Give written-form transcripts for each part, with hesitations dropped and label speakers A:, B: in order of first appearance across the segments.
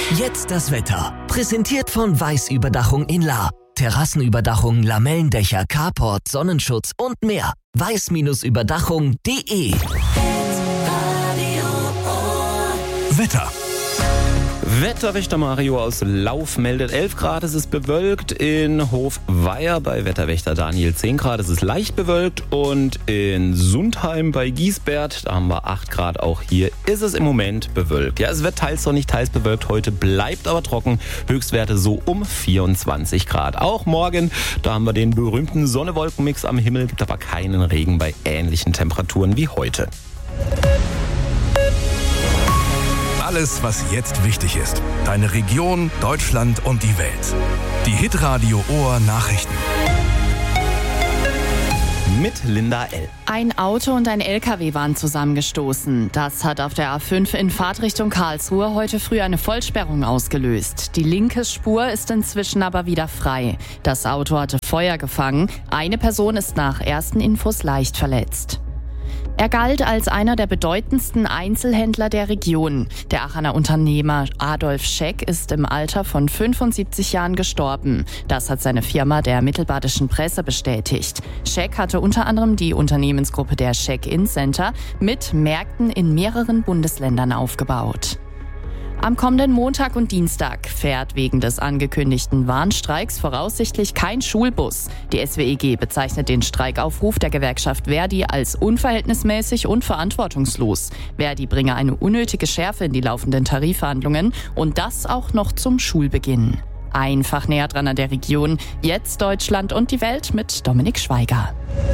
A: Jetzt das Wetter. Präsentiert von Weiß Überdachung in Lahr. Terrassenüberdachung, Lamellendächer, Carport, Sonnenschutz und mehr. weiß-überdachung.de.
B: Wetter.
C: Wetterwächter Mario aus Lauf meldet 11 Grad, es ist bewölkt. In Hofweier bei Wetterwächter Daniel 10 Grad, es ist leicht bewölkt. Und in Sundheim bei Giesbert, da haben wir 8 Grad. Auch hier ist es im Moment bewölkt. Ja, es wird teils sonnig, teils bewölkt. Heute bleibt aber trocken. Höchstwerte so um 24 Grad. Auch morgen, da haben wir den berühmten Sonne-Wolken-Mix am Himmel. Gibt aber keinen Regen bei ähnlichen Temperaturen wie heute.
B: Alles, was jetzt wichtig ist. Deine Region, Deutschland und die Welt. Die Hitradio Ohr Nachrichten.
C: Mit Linda L.
D: Ein Auto und ein LKW waren zusammengestoßen. Das hat auf der A5 in Fahrtrichtung Karlsruhe heute früh eine Vollsperrung ausgelöst. Die linke Spur ist inzwischen aber wieder frei. Das Auto hatte Feuer gefangen. Eine Person ist nach ersten Infos leicht verletzt. Er galt als einer der bedeutendsten Einzelhändler der Region. Der Aachener Unternehmer Adolf Scheck ist im Alter von 75 Jahren gestorben. Das hat seine Firma der Mittelbadischen Presse bestätigt. Scheck hatte unter anderem die Unternehmensgruppe der Scheck-In-Center mit Märkten in mehreren Bundesländern aufgebaut. Am kommenden Montag und Dienstag fährt wegen des angekündigten Warnstreiks voraussichtlich kein Schulbus. Die SWEG bezeichnet den Streikaufruf der Gewerkschaft Verdi als unverhältnismäßig und verantwortungslos. Verdi bringe eine unnötige Schärfe in die laufenden Tarifverhandlungen und das auch noch zum Schulbeginn. Einfach näher dran an der Region. Jetzt Deutschland und die Welt mit Dominik Schweiger.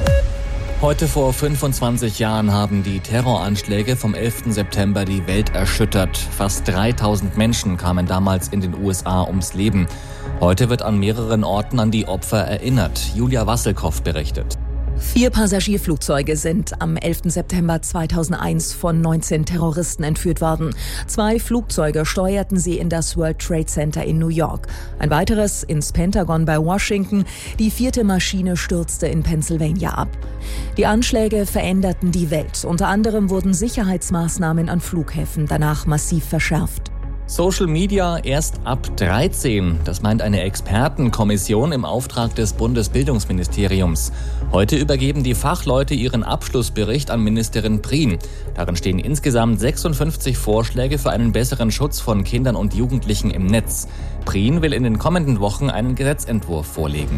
E: Heute vor 25 Jahren haben die Terroranschläge vom 11. September die Welt erschüttert. Fast 3000 Menschen kamen damals in den USA ums Leben. Heute wird an mehreren Orten an die Opfer erinnert. Julia Wasselkow berichtet.
F: 4 Passagierflugzeuge sind am 11. September 2001 von 19 Terroristen entführt worden. 2 Flugzeuge steuerten sie in das World Trade Center in New York. Ein weiteres ins Pentagon bei Washington. Die 4. Maschine stürzte in Pennsylvania ab. Die Anschläge veränderten die Welt. Unter anderem wurden Sicherheitsmaßnahmen an Flughäfen danach massiv verschärft.
E: Social Media erst ab 13. Das meint eine Expertenkommission im Auftrag des Bundesbildungsministeriums. Heute übergeben die Fachleute ihren Abschlussbericht an Ministerin Prien. Darin stehen insgesamt 56 Vorschläge für einen besseren Schutz von Kindern und Jugendlichen im Netz. Prien will in den kommenden Wochen einen Gesetzentwurf vorlegen.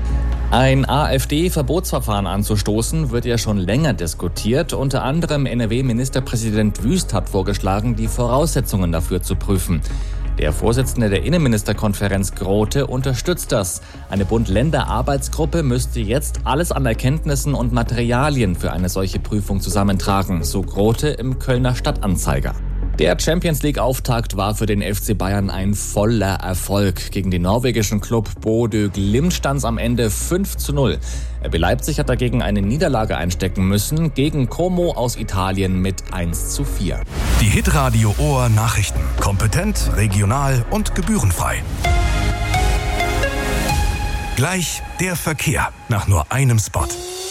E: Ein AfD-Verbotsverfahren anzustoßen, wird ja schon länger diskutiert. Unter anderem NRW-Ministerpräsident Wüst hat vorgeschlagen, die Voraussetzungen dafür zu prüfen. Der Vorsitzende der Innenministerkonferenz Grote unterstützt das. Eine Bund-Länder-Arbeitsgruppe müsste jetzt alles an Erkenntnissen und Materialien für eine solche Prüfung zusammentragen, so Grote im Kölner Stadtanzeiger. Der Champions-League-Auftakt war für den FC Bayern ein voller Erfolg. Gegen den norwegischen Club Bodø Glimt stand es am Ende 5:0. RB Leipzig hat dagegen eine Niederlage einstecken müssen, gegen Como aus Italien mit 1:4.
B: Die Hitradio Ohr Nachrichten. Kompetent, regional und gebührenfrei. Gleich der Verkehr nach nur einem Spot.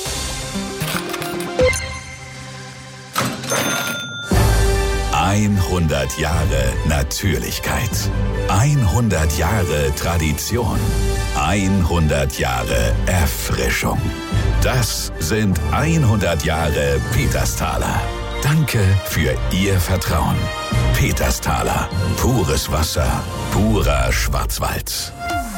G: ...100 Jahre Natürlichkeit, 100 Jahre Tradition, 100 Jahre Erfrischung. Das sind 100 Jahre Petersthaler. Danke für Ihr Vertrauen. Petersthaler, pures Wasser, purer Schwarzwald.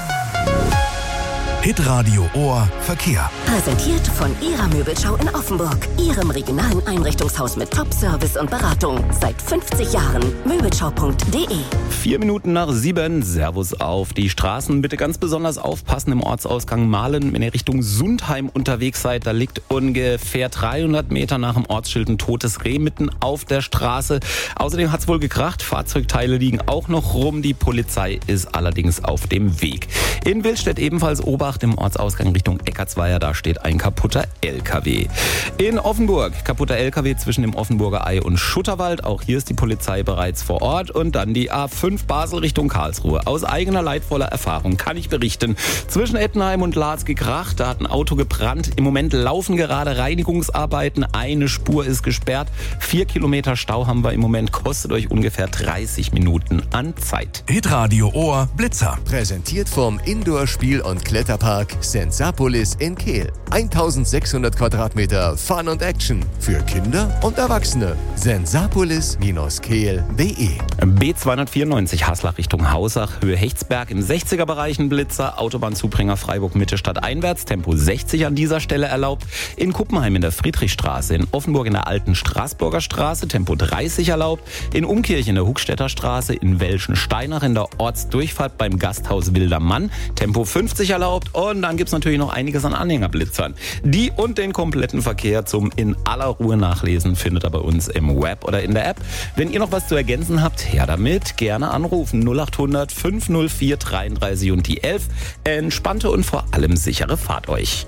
B: Hitradio Ohr Verkehr.
H: Präsentiert von Ihrer Möbelschau in Offenburg. Ihrem regionalen Einrichtungshaus mit Top-Service und Beratung. Seit 50 Jahren. Möbelschau.de.
C: 4 Minuten nach 7. Servus auf die Straßen. Bitte ganz besonders aufpassen im Ortsausgang Mahlen. Wenn ihr Richtung Sundheim unterwegs seid, da liegt ungefähr 300 Meter nach dem Ortsschild ein totes Reh mitten auf der Straße. Außerdem hat's wohl gekracht. Fahrzeugteile liegen auch noch rum. Die Polizei ist allerdings auf dem Weg. In Willstedt ebenfalls Obacht A8 im Ortsausgang Richtung Eckartsweier, da steht ein kaputter LKW. In Offenburg, kaputter LKW zwischen dem Offenburger Ei und Schutterwald. Auch hier ist die Polizei bereits vor Ort. Und dann die A5 Basel Richtung Karlsruhe. Aus eigener leidvoller Erfahrung kann ich berichten. Zwischen Ettenheim und Lars gekracht, da hat ein Auto gebrannt. Im Moment laufen gerade Reinigungsarbeiten. Eine Spur ist gesperrt. 4 Kilometer Stau haben wir im Moment. Kostet euch ungefähr 30 Minuten an Zeit.
B: Hitradio Ohr Blitzer.
I: Präsentiert vom Indoor-Spiel- und Kletterpark Sensapolis in Kehl. 1600 Quadratmeter Fun und Action für Kinder und Erwachsene. Sensapolis-kehl.de.
C: B294 Haslach Richtung Hausach, Höhe Hechtsberg im 60er-Bereich ein Blitzer. Autobahnzubringer Freiburg Mitte Stadt einwärts. Tempo 60 an dieser Stelle erlaubt. In Kuppenheim in der Friedrichstraße. In Offenburg in der alten Straßburger Straße. Tempo 30 erlaubt. In Umkirch in der Huckstädter Straße. In Welschensteinach in der Ortsdurchfahrt beim Gasthaus Wilder Mann. Tempo 50 erlaubt. Und dann gibt's natürlich noch einiges an Anhängerblitzern. Die und den kompletten Verkehr zum in aller Ruhe nachlesen findet ihr bei uns im Web oder in der App. Wenn ihr noch was zu ergänzen habt, her damit. Gerne anrufen. 0800 504 33 und die 11. Entspannte und vor allem sichere Fahrt euch.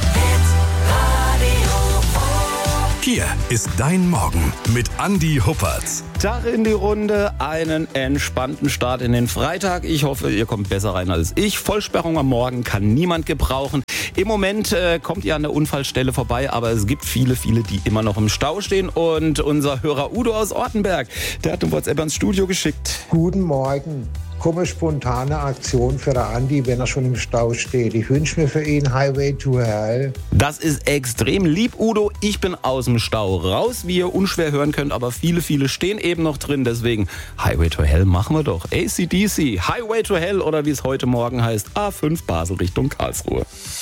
B: Hier ist dein Morgen mit Andi Huppertz.
C: Tag in die Runde, einen entspannten Start in den Freitag. Ich hoffe, ihr kommt besser rein als ich. Vollsperrung am Morgen kann niemand gebrauchen. Im Moment kommt ihr an der Unfallstelle vorbei, aber es gibt viele, die immer noch im Stau stehen. Und unser Hörer Udo aus Ortenberg, der hat eine WhatsApp ans Studio geschickt.
J: Guten Morgen. Komme spontane Aktion für den Andi, wenn er schon im Stau steht. Ich wünsche mir für ihn Highway to Hell.
C: Das ist extrem lieb, Udo. Ich bin aus dem Stau raus, wie ihr unschwer hören könnt, aber viele stehen eben noch drin. Deswegen Highway to Hell machen wir doch. AC/DC, Highway to Hell oder wie es heute Morgen heißt, A5 Basel Richtung Karlsruhe.